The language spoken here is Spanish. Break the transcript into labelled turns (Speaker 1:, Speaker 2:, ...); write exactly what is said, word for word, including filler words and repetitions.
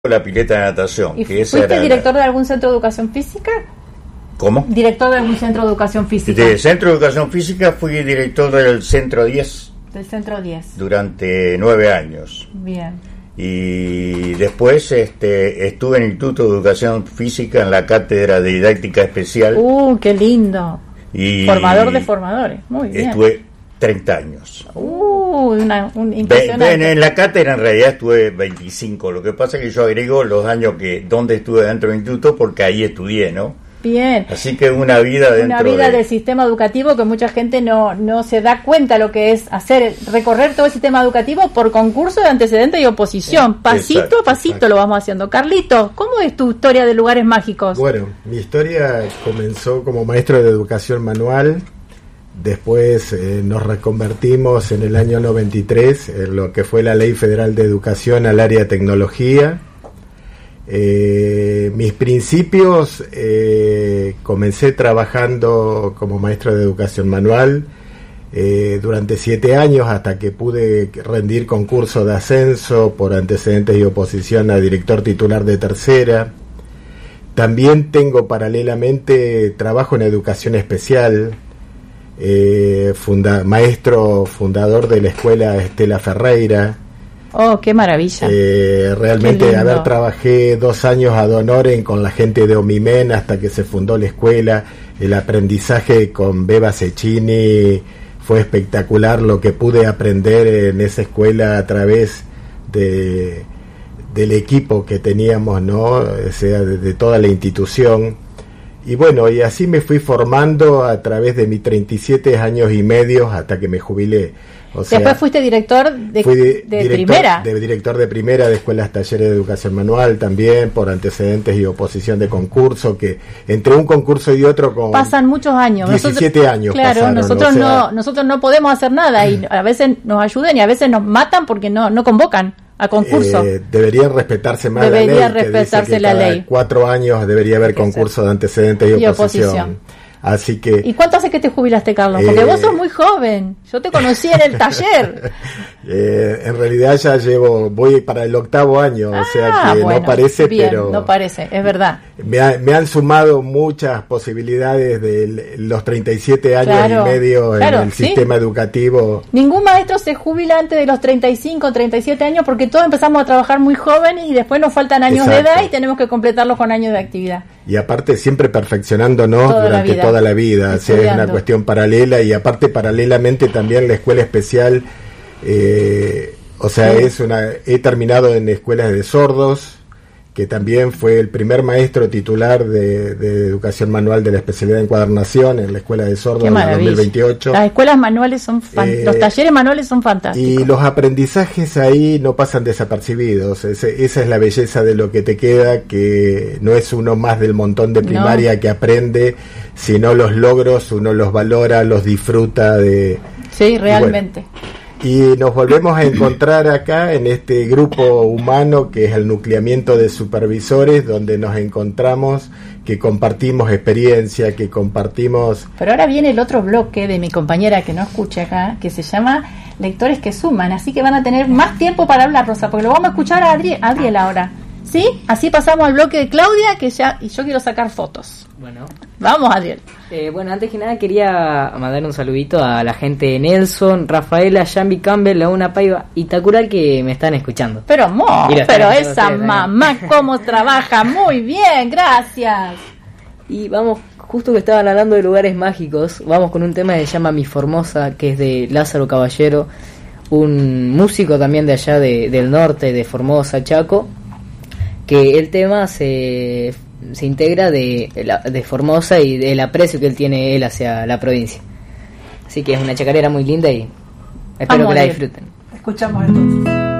Speaker 1: la pileta de natación.
Speaker 2: ¿Y
Speaker 1: que esa
Speaker 2: fuiste
Speaker 1: era
Speaker 2: director
Speaker 1: la...
Speaker 2: de algún centro de educación física?
Speaker 1: ¿Cómo?
Speaker 2: Director de algún centro de educación física.
Speaker 1: De Centro de Educación Física fui director del Centro diez.
Speaker 2: Del Centro diez.
Speaker 1: Durante nueve años.
Speaker 2: Bien.
Speaker 1: Y después este, estuve en el Instituto de Educación Física en la Cátedra de Didáctica Especial.
Speaker 2: ¡Uh, qué lindo!
Speaker 1: Y
Speaker 2: Formador de formadores, muy bien.
Speaker 1: Estuve treinta años.
Speaker 2: ¡Uh, una, un
Speaker 1: Ve,
Speaker 2: impresionante!
Speaker 1: en, en la cátedra en realidad estuve veinticinco. Lo que pasa es que yo agrego los años que donde estuve dentro del instituto porque ahí estudié, ¿no?
Speaker 2: Bien.
Speaker 1: Así que una vida dentro
Speaker 2: Una vida
Speaker 1: de...
Speaker 2: del sistema educativo que mucha gente no, no se da cuenta lo que es hacer, recorrer todo el sistema educativo por concurso de antecedente y oposición. Pasito
Speaker 1: Exacto,
Speaker 2: a pasito
Speaker 3: exacto.
Speaker 2: lo vamos haciendo. Carlitos, ¿cómo es tu historia de lugares mágicos?
Speaker 3: Bueno, mi historia comenzó como maestro de educación manual. Después eh, nos reconvertimos en el año noventa y tres en lo que fue la Ley Federal de Educación al área de tecnología. Eh, mis principios, eh, comencé trabajando como maestro de educación manual eh, durante siete años hasta que pude rendir concurso de ascenso por antecedentes y oposición a director titular de tercera. También tengo paralelamente trabajo en educación especial, eh, funda- maestro fundador de la escuela Estela Ferreira.
Speaker 2: Oh, qué maravilla.
Speaker 3: Eh, realmente,
Speaker 2: Qué
Speaker 3: a
Speaker 2: lindo.
Speaker 3: ver, trabajé dos años ad honorem con la gente de Omimen hasta que se fundó la escuela. El aprendizaje con Beba Cecchini fue espectacular, lo que pude aprender en esa escuela a través de del equipo que teníamos, ¿no? O sea, de, de toda la institución. Y bueno, y así me fui formando a través de mis treinta y siete años y medio hasta que me jubilé. O sea,
Speaker 2: Después fuiste director de,
Speaker 3: fui
Speaker 2: de
Speaker 3: director,
Speaker 2: primera.
Speaker 3: de director de primera de escuelas talleres de educación manual también por antecedentes y oposición de concurso, que entre un concurso y otro con
Speaker 2: Pasan muchos años.
Speaker 3: diecisiete
Speaker 2: Nosotros-
Speaker 3: años
Speaker 2: Claro,
Speaker 3: pasaron,
Speaker 2: nosotros
Speaker 3: o sea-
Speaker 2: no nosotros no podemos hacer nada y a veces nos ayudan y a veces nos matan porque no no convocan a concurso.
Speaker 3: Eh, deberían respetarse más
Speaker 2: Debería
Speaker 3: la ley, que dice
Speaker 2: respetarse
Speaker 3: que
Speaker 2: la
Speaker 3: cada
Speaker 2: ley.
Speaker 3: cuatro años debería haber
Speaker 2: Exacto.
Speaker 3: concurso de antecedentes y,
Speaker 2: Y
Speaker 3: oposición.
Speaker 2: oposición.
Speaker 3: Así que
Speaker 2: ¿Y cuánto hace que te jubilaste, Carlos? Porque
Speaker 3: Eh,
Speaker 2: vos sos muy joven. Yo te conocí en el taller.
Speaker 3: eh, en realidad ya llevo, voy para el octavo año, o sea
Speaker 2: Ah,
Speaker 3: que
Speaker 2: bueno,
Speaker 3: no parece,
Speaker 2: bien,
Speaker 3: pero
Speaker 2: no parece, es verdad.
Speaker 3: me, ha- me han sumado muchas posibilidades de l- los treinta y siete años
Speaker 2: Claro,
Speaker 3: y medio
Speaker 2: claro,
Speaker 3: en el
Speaker 2: sí.
Speaker 3: sistema educativo.
Speaker 2: Ningún maestro se jubila antes de los treinta y cinco, treinta y siete años porque todos empezamos a trabajar muy jóvenes y después nos faltan años
Speaker 3: Exacto.
Speaker 2: de edad y tenemos que completarlos con años de actividad.
Speaker 3: Y aparte siempre perfeccionándonos
Speaker 2: Toda la
Speaker 3: durante
Speaker 2: vida.
Speaker 3: toda la vida, o sea, es
Speaker 2: Estudiando.
Speaker 3: una cuestión paralela. Y aparte paralelamente también la escuela especial, eh, o sea,
Speaker 2: Sí.
Speaker 3: es una, he terminado en escuelas de sordos, que también fue el primer maestro titular de, de educación manual de la especialidad de encuadernación en la escuela de sordos
Speaker 2: Qué
Speaker 3: en el
Speaker 2: maravilla.
Speaker 3: dos mil veintiocho.
Speaker 2: Las escuelas manuales son fan-
Speaker 3: Eh,
Speaker 2: los talleres manuales son fantásticos.
Speaker 3: Y los aprendizajes ahí no pasan desapercibidos. Ese- esa es la belleza de lo que te queda, que no es uno más del montón de primaria que aprende, sino los logros uno los valora, los disfruta de...
Speaker 2: Sí, realmente.
Speaker 3: Y nos volvemos a encontrar acá en este grupo humano que es el nucleamiento de supervisores, donde nos encontramos, que compartimos experiencia, que compartimos...
Speaker 2: Pero ahora viene el otro bloque de mi compañera que no escucha acá, que se llama Lectores que Suman, así que van a tener más tiempo para hablar, Rosa, porque lo vamos a escuchar a Adri- Adriel ahora. ¿Sí? Así pasamos al bloque de Claudia, que ya y yo quiero sacar fotos.
Speaker 4: Bueno,
Speaker 2: Vamos, Adriel.
Speaker 4: eh, bueno, antes que nada quería mandar un saludito a la gente de Nelson, Rafaela, Jambi Campbell, Laguna Paiva y Tacural que me están escuchando.
Speaker 2: Pero, mo,
Speaker 4: Mira,
Speaker 2: pero
Speaker 4: están
Speaker 2: esa
Speaker 4: ustedes,
Speaker 2: mamá, cómo trabaja. Muy bien, gracias.
Speaker 4: Y vamos, justo que estaban hablando de lugares mágicos, vamos con un tema que se llama Mi Formosa, que es de Lázaro Caballero, un músico también de allá de, del norte, de Formosa, Chaco, que el tema se, se integra de, la- de Formosa y del aprecio que él tiene él hacia la provincia. Así que es una chacarera muy linda y espero
Speaker 2: Vamos,
Speaker 4: que la
Speaker 2: Adriel.
Speaker 4: disfruten.
Speaker 2: Escuchamos entonces.